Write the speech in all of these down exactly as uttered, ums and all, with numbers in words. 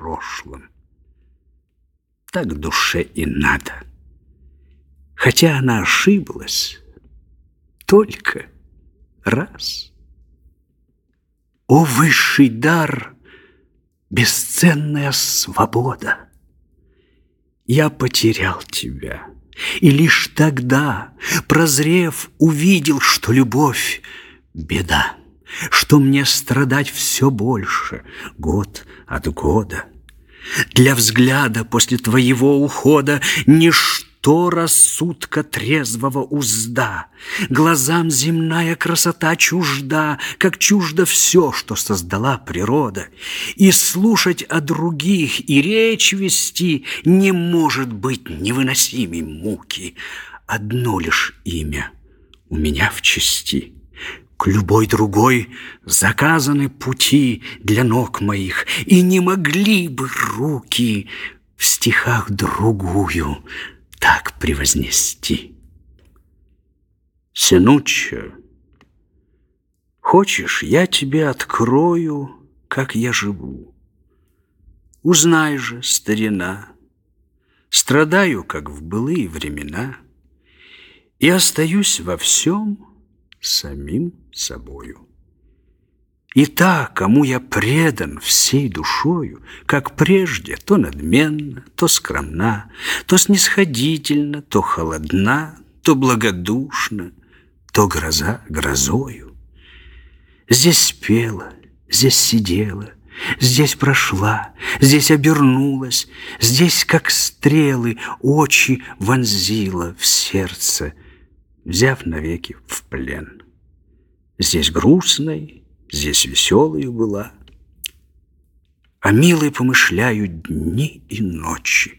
прошлом. Так душе и надо. Хотя она ошиблась только раз. О, высший дар, бесценная свобода! Я потерял тебя, и лишь тогда, прозрев, увидел, что любовь — беда, что мне страдать все больше, год от года. Для взгляда после твоего ухода ничто рассудка трезвого узда. Глазам земная красота чужда, как чуждо все, что создала природа. И слушать о других, и речь вести не может быть невыносимей муки. Одно лишь имя у меня в чести. К любой другой заказаны пути для ног моих, и не могли бы руки в стихах другую так превознести. Синуччо, хочешь, я тебе открою, как я живу? Узнай же, старина, страдаю, как в былые времена, и остаюсь во всем самим собою. И та, кому я предан всей душою, как прежде, то надменна, то скромна, то снисходительна, то холодна, то благодушна, то гроза грозою. Здесь пела, здесь сидела, здесь прошла, здесь обернулась, здесь, как стрелы, очи вонзила в сердце, взяв навеки в плен. Здесь грустной, здесь веселой была, а милой помышляю дни и ночи.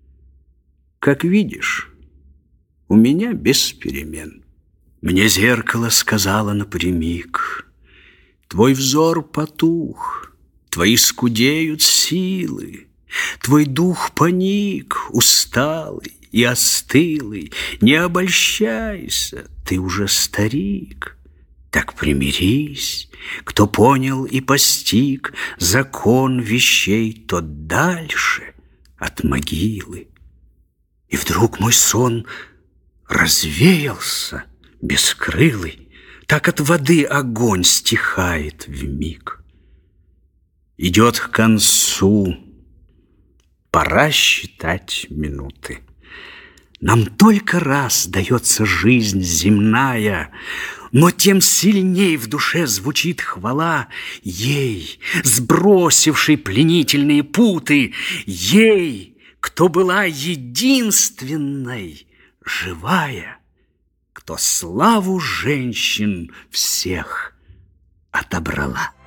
Как видишь, у меня без перемен. Мне зеркало сказала напрямик: твой взор потух, твои скудеют силы, твой дух поник, усталый и остылый. Не обольщайся, ты уже старик. Так примирись, кто понял и постиг закон вещей, тот дальше от могилы. И вдруг мой сон развеялся бескрылый, так от воды огонь стихает вмиг. Идет к концу, пора считать минуты. Нам только раз дается жизнь земная, но тем сильней в душе звучит хвала ей, сбросившей пленительные путы, ей, кто была единственной, живая, кто славу женщин всех отобрала.